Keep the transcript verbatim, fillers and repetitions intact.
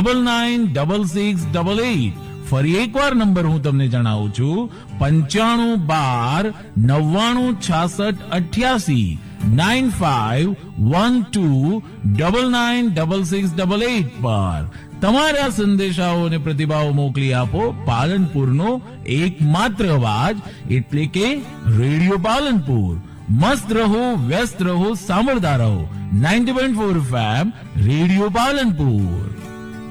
Double nine double six double eight. ફરી એકવાર number હું તમને જણાવું છું, પંચાણું બાર નવ્વાણું છાસઠ અઠ્યાસી nine five one two double nine double six double eight પર તમારા સંદેશાઓ અને પ્રતિભાવો મોકલી આપો. પાલનપુરનો એકમાત્ર અવાજ એટલે કે રેડિયો પાલનપુર. મસ્ત રહો, વ્યસ્ત રહો, સાંભળતા રહો. Ninety point four F M radio Palanpur.